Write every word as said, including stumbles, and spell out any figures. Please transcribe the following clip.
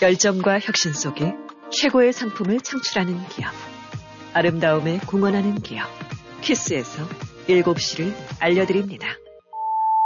열정과 혁신 속에 최고의 상품을 창출하는 기업. 아름다움에 공헌하는 기업. 키스에서 일곱 시를 알려드립니다.